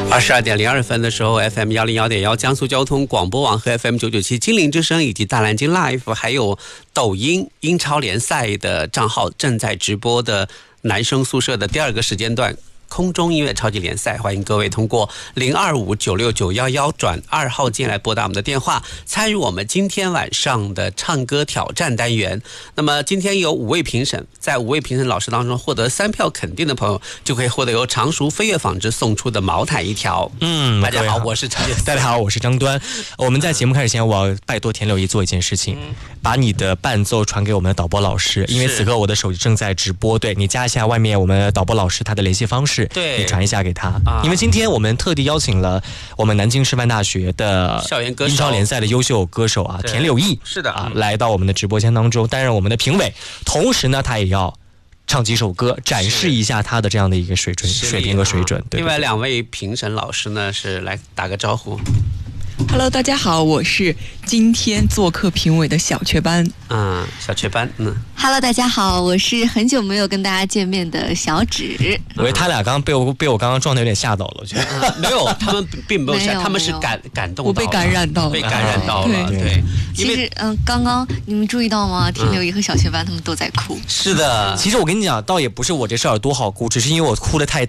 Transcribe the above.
22:02的时候 FM 101.1江苏交通广播网和 FM 997金陵之声以及大蓝鲸 Live 还有抖音英超联赛的账号正在直播的男生宿舍的第2个时间段空中音乐超级联赛，欢迎各位通过025969111转2号键来拨打我们的电话，参与我们今天晚上的唱歌挑战单元。那么今天有5位评审，在5位评审老师当中获得3票肯定的朋友，就可以获得由常熟飞跃纺织送出的毛毯1条。大家好，我是陈杰斯。 大家好，我是张端。我们在节目开始前，我要拜托田柳一做一件事情，把你的伴奏传给我们的导播老师，因为此刻我的手机正在直播。对，你加一下外面我们导播老师他的联系方式。 对， 你传一下给他，因为今天我们特地邀请了我们南京师范大学的校园歌手、 英超联赛的优秀歌手啊，田柳毅， 是的来到我们的直播间当中担任我们的评委，同时呢，他也要唱几首歌，展示一下他的这样的一个水平和水准。对， 另外2位评审老师呢是来打个招呼。 Hello， 大家好，我是今天做客评委的小雀斑。 小雀斑。 Hello， 大家好，我是很久没有跟大家见面的小芷。 我以为他俩刚刚被我刚刚撞的有点吓到了，我觉得没有，他们并没有吓，他们是感动到了， 我被感染到了， 对。 其实刚刚你们注意到吗？田柳一和小雀斑他们都在哭。 是的， 其实我跟你讲，倒也不是我这事儿多好哭，只是因为我哭得太